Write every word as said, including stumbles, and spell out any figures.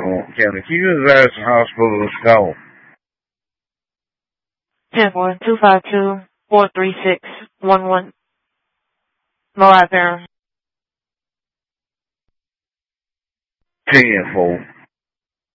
Fulton County. Can you advise the hospital this call? ten four, two five two, four three six, one one. Moab Air. ten four.